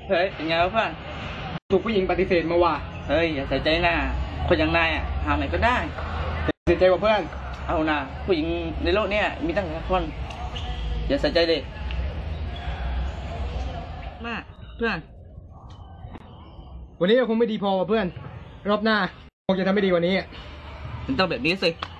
เฮ้ยเป็นไงวะเพื่อนถูกผู้หญิงปฏิเสธมาว่ะเฮ้ยอย่าใส่ใจหน้าคนอย่างนายอ่ะหาไหนก็ได้เสียใจกว่าเพื่อนเอานะผู้หญิงในโลกเนี้ยมีตั้งหลายคนอย่าใส่ใจเลยมาเพื่อนวันนี้เราคงไม่ดีพอว่ะเพื่อนรอบหน้าคงจะทำไม่ดีกว่านี้มันต้องแบบนี้สิ